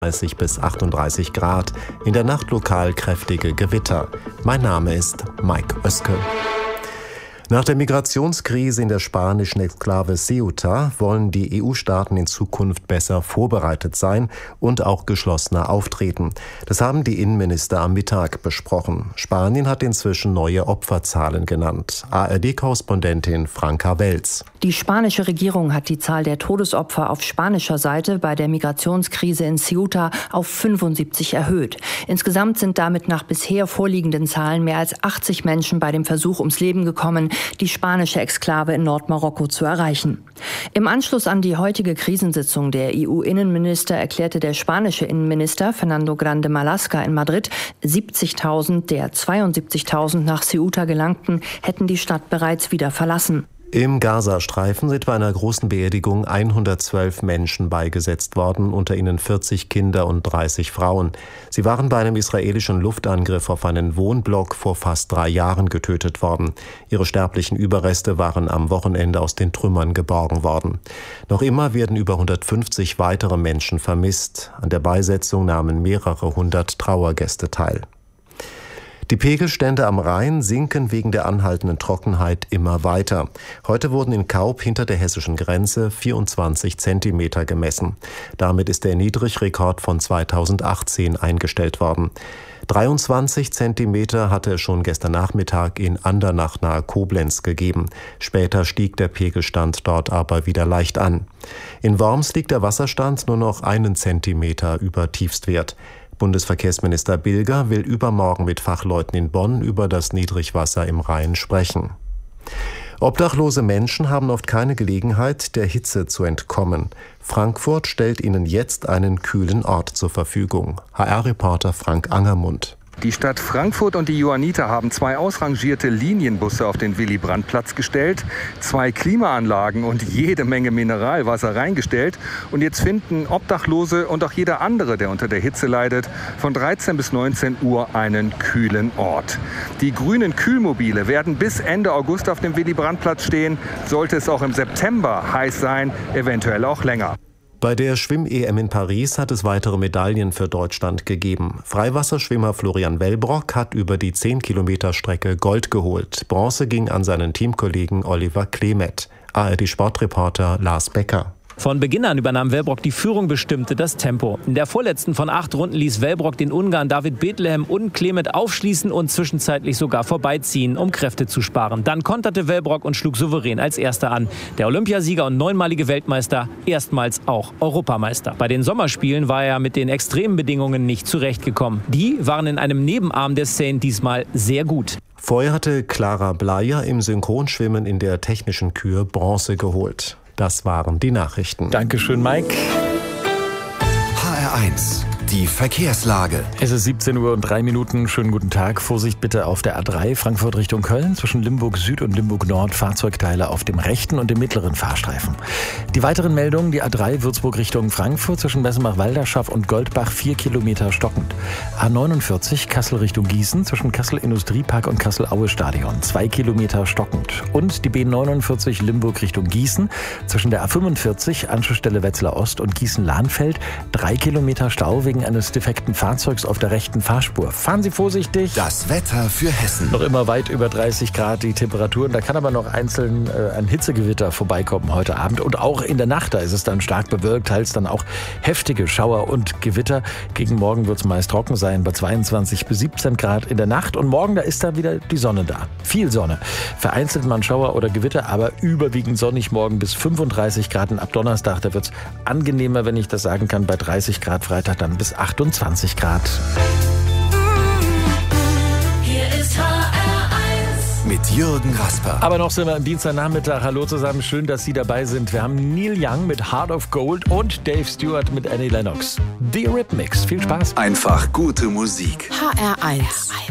30 bis 38 Grad, in der Nacht lokal kräftige Gewitter. Mein Name ist Mike Oeske. Nach der Migrationskrise in der spanischen Exklave Ceuta wollen die EU-Staaten in Zukunft besser vorbereitet sein und auch geschlossener auftreten. Das haben die Innenminister am Mittag besprochen. Spanien hat inzwischen neue Opferzahlen genannt. ARD-Korrespondentin Franka Welz. Die spanische Regierung hat die Zahl der Todesopfer auf spanischer Seite bei der Migrationskrise in Ceuta auf 75 erhöht. Insgesamt sind damit nach bisher vorliegenden Zahlen mehr als 80 Menschen bei dem Versuch ums Leben gekommen, die spanische Exklave in Nordmarokko zu erreichen. Im Anschluss an die heutige Krisensitzung der EU-Innenminister erklärte der spanische Innenminister Fernando Grande Marlaska in Madrid, 70.000 der 72.000 nach Ceuta gelangten, hätten die Stadt bereits wieder verlassen. Im Gazastreifen sind bei einer großen Beerdigung 112 Menschen beigesetzt worden, unter ihnen 40 Kinder und 30 Frauen. Sie waren bei einem israelischen Luftangriff auf einen Wohnblock vor fast 3 Jahren getötet worden. Ihre sterblichen Überreste waren am Wochenende aus den Trümmern geborgen worden. Noch immer werden über 150 weitere Menschen vermisst. An der Beisetzung nahmen mehrere hundert Trauergäste teil. Die Pegelstände am Rhein sinken wegen der anhaltenden Trockenheit immer weiter. Heute wurden in Kaub hinter der hessischen Grenze 24 Zentimeter gemessen. Damit ist der Niedrigrekord von 2018 eingestellt worden. 23 Zentimeter hatte es schon gestern Nachmittag in Andernach nahe Koblenz gegeben. Später stieg der Pegelstand dort aber wieder leicht an. In Worms liegt der Wasserstand nur noch 1 Zentimeter über Tiefstwert. Bundesverkehrsminister Bilger will übermorgen mit Fachleuten in Bonn über das Niedrigwasser im Rhein sprechen. Obdachlose Menschen haben oft keine Gelegenheit, der Hitze zu entkommen. Frankfurt stellt ihnen jetzt einen kühlen Ort zur Verfügung. HR-Reporter Frank Angermund. Die Stadt Frankfurt und die Johanniter haben 2 ausrangierte Linienbusse auf den Willy-Brandt-Platz gestellt, 2 Klimaanlagen und jede Menge Mineralwasser reingestellt. Und jetzt finden Obdachlose und auch jeder andere, der unter der Hitze leidet, von 13 bis 19 Uhr einen kühlen Ort. Die grünen Kühlmobile werden bis Ende August auf dem Willy-Brandt-Platz stehen. Sollte es auch im September heiß sein, eventuell auch länger. Bei der Schwimm-EM in Paris hat es weitere Medaillen für Deutschland gegeben. Freiwasserschwimmer Florian Wellbrock hat über die 10-Kilometer-Strecke Gold geholt. Bronze ging an seinen Teamkollegen Oliver Klemet. ARD-Sportreporter Lars Becker. Von Beginn an übernahm Wellbrock die Führung, bestimmte das Tempo. In der vorletzten von 8 Runden ließ Wellbrock den Ungarn David Bethlehem und Klemet aufschließen und zwischenzeitlich sogar vorbeiziehen, um Kräfte zu sparen. Dann konterte Wellbrock und schlug souverän als Erster an. Der Olympiasieger und 9-malige Weltmeister, erstmals auch Europameister. Bei den Sommerspielen war er mit den extremen Bedingungen nicht zurechtgekommen. Die waren in einem Nebenarm der Seine diesmal sehr gut. Vorher hatte Clara Bleier im Synchronschwimmen in der technischen Kür Bronze geholt. Das waren die Nachrichten. Dankeschön, Mike. HR1, die Verkehrslage. Es ist 17:03 Uhr. Schönen guten Tag. Vorsicht bitte auf der A3 Frankfurt Richtung Köln zwischen Limburg Süd und Limburg Nord. Fahrzeugteile auf dem rechten und dem mittleren Fahrstreifen. Die weiteren Meldungen: Die A3 Würzburg Richtung Frankfurt zwischen Bessenbach-Walderschaff und Goldbach 4 Kilometer stockend. A49 Kassel Richtung Gießen zwischen Kassel Industriepark und Kassel-Aue Stadion 2 Kilometer stockend. Und die B49 Limburg Richtung Gießen zwischen der A45 Anschlussstelle Wetzlar Ost und Gießen-Lahnfeld 3 Kilometer Stau wegen eines defekten Fahrzeugs auf der rechten Fahrspur. Fahren Sie vorsichtig. Das Wetter für Hessen. Noch immer weit über 30 Grad die Temperaturen. Da kann aber noch einzeln ein Hitzegewitter vorbeikommen heute Abend. Und auch in der Nacht, da ist es dann stark bewölkt, teils dann auch heftige Schauer und Gewitter. Gegen morgen wird es meist trocken sein bei 22 bis 17 Grad in der Nacht. Und morgen, da ist dann wieder die Sonne da. Viel Sonne. Vereinzelt mal Schauer oder Gewitter, aber überwiegend sonnig morgen bis 35 Grad. Und ab Donnerstag, da wird es angenehmer, wenn ich das sagen kann, bei 30 Grad. Freitag dann bis 28 Grad. Hier ist HR1 mit Jürgen Rasper. Aber noch sind wir am Dienstagnachmittag. Hallo zusammen, schön, dass Sie dabei sind. Wir haben Neil Young mit Heart of Gold und Dave Stewart mit Annie Lennox. The Rhythmics. Viel Spaß. Einfach gute Musik. HR1.